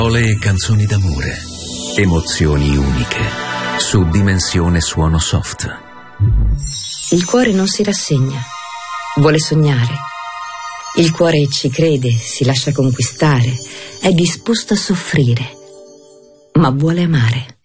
Parole e canzoni d'amore, emozioni uniche, su Dimensione Suono Soft. Il cuore non si rassegna, vuole sognare. Il cuore ci crede, si lascia conquistare, è disposto a soffrire, ma vuole amare.